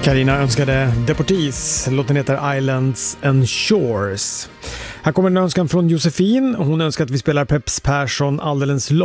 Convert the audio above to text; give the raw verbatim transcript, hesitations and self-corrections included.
Carina önskade Deportees, låten heter Islands and Shores. Här kommer en önskan från Josefin. Hon önskar att vi spelar Peps Persson alldeles långt.